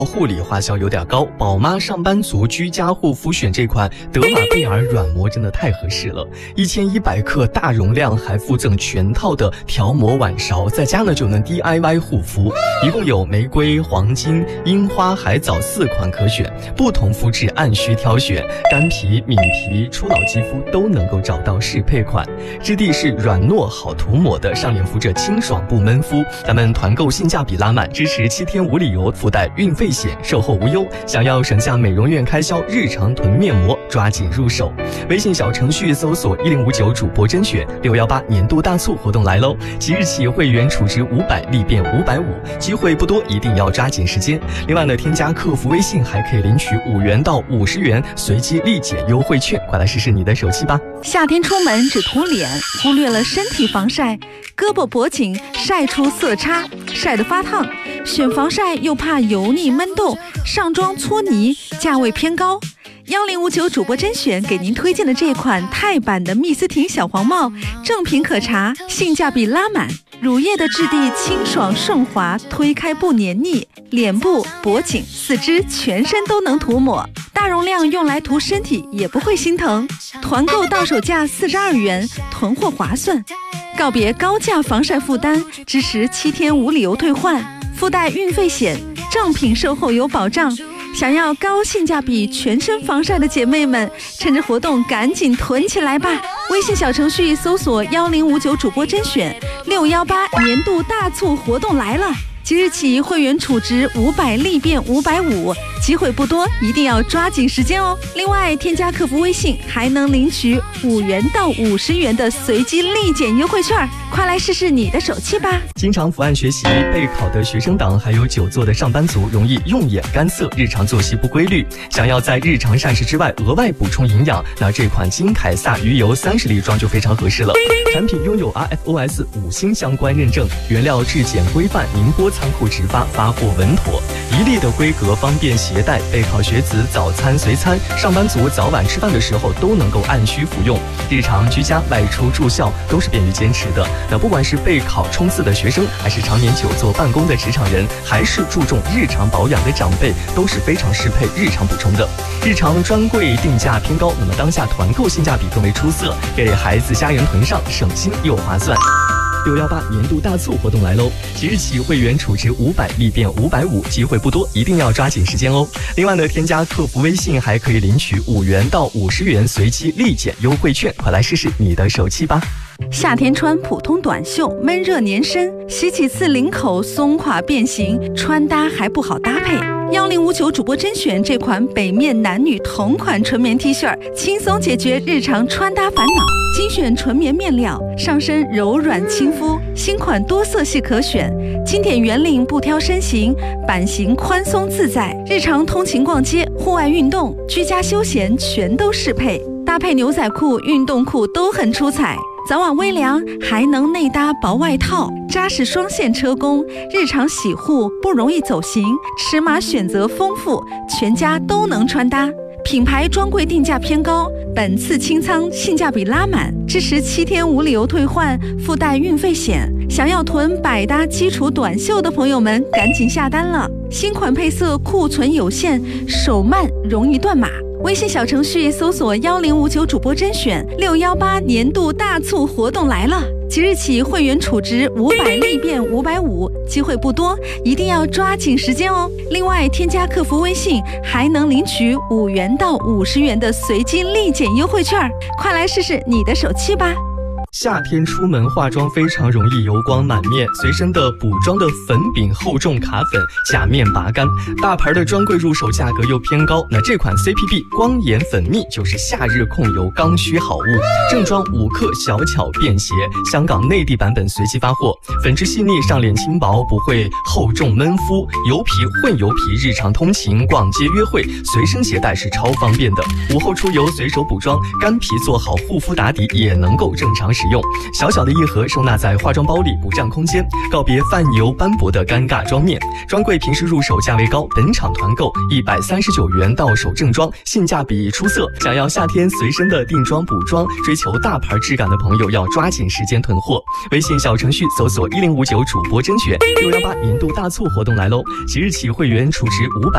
护理花销有点高，宝妈上班族居家护肤选这款德玛贝尔软膜真的太合适了，1100克大容量，还附赠全套的调膜碗勺，在家呢就能 DIY 护肤。一共有玫瑰、黄金、樱花、海藻4款可选，不同肤质按需挑选，干皮、敏皮、初老肌肤都能够找到适配款。质地是软糯好涂抹的，上脸敷着清爽不闷肤。咱们团购性价比拉满，支持7天无理由，附带运费险，售后无忧。想要省下美容院开销，日常囤面膜，抓紧入手。微信小程序搜索1059主播甄选，618年度大促活动来喽！即日起会员储值500立变550，机会不多，一定要抓紧时间。另外呢，添加客服微信还可以领取5元到50元随机立减优惠券，快来试试你的手气吧！ 夏天出门只涂脸，忽略了身体防晒，胳膊脖颈晒出色差，晒得发烫。选防晒又怕油腻闷痘，上妆搓泥，价位偏高。1059主播甄选给您推荐的这款钛版的蜜丝婷小黄帽，正品可查，性价比拉满。乳液的质地清爽顺滑，推开不黏腻，脸部、脖颈、四肢、全身都能涂抹。大容量用来涂身体也不会心疼。团购到手价42元，囤货划算。告别高价防晒负担，支持7天无理由退换，附带运费险，正品售后有保障。想要高性价比全身防晒的姐妹们，趁着活动赶紧囤起来吧！微信小程序搜索1059主播甄选，618年度大促活动来了！即日起会员储值500立变550，机会不多，一定要抓紧时间哦。另外，添加客服微信还能领取5元到50元的随机立减优惠券，快来试试你的手气吧！ 经常伏案学习、备考的学生党，还有久坐的上班族，容易用眼干涩，日常作息不规律，想要在日常膳食之外额外补充营养，那这款金凯撒鱼油30粒装就非常合适了。产品拥有 RFOS 5星相关认证，原料质检规范，宁波仓库直发，发货稳妥，1粒的规格，方便携带。备考学子早餐随餐，上班族早晚吃饭的时候都能够按需服用。日常居家、外出住校都是便于坚持的。那不管是备考冲刺的学生，还是常年久坐办公的职场人，还是注重日常保养的长辈，都是非常适配日常补充的。日常专柜定价偏高，那么当下团购性价比更为出色，给孩子家人囤上，省心又划算。618年度大促活动来喽！即日起会员储值500立变550，机会不多，一定要抓紧时间哦。另外呢，添加客服微信还可以领取5元到50元随机立减优惠券，快来试试你的手气吧！ 夏天穿普通短袖，闷热粘身，洗几次领口松垮变形，穿搭还不好搭配。1059主播甄选这款北面男女同款纯棉 T 恤，轻松解决日常穿搭烦恼。精选纯棉面料，上身柔软亲肤，新款多色系可选，经典圆领不挑身形，版型宽松自在，日常通勤逛街、户外运动、居家休闲全都适配，搭配牛仔裤、运动裤都很出彩。早晚微凉，还能内搭薄外套，扎实双线车工，日常洗护不容易走形，尺码选择丰富，全家都能穿搭。品牌专柜定价偏高，本次清仓性价比拉满，支持7天无理由退换，附带运费险。想要囤百搭基础短袖的朋友们，赶紧下单了！新款配色库存有限，手慢容易断码。微信小程序搜索1059主播甄选，618年度大促活动来了！即日起会员储值500立变550，机会不多，一定要抓紧时间哦。另外，添加客服微信还能领取5元到50元的随机立减优惠券，快来试试你的手气吧！ 夏天出门化妆非常容易油光满面，随身的补妆的粉饼厚重卡粉，假面拔干，大牌的专柜入手价格又偏高，那这款 CPB 光眼粉蜜就是夏日控油刚需好物，正装5克，小巧便携，香港内地版本随机发货，粉质细腻，上脸轻薄，不会厚重闷肤，油皮混油皮，日常通勤、逛街、约会随身携带是超方便的，午后出游随手补妆，干皮做好护肤打底也能够正常使用。 用。小小的一盒收纳在化妆包里，不占空间，告别泛油斑驳的尴尬妆面。专柜平时入手价位高，本场团购139元到手正装，性价比出色。想要夏天随身的定妆补妆，追求大牌质感的朋友要抓紧时间囤货。微信小程序搜索1059主播甄选，618年度大促活动来喽！即日起会员储值500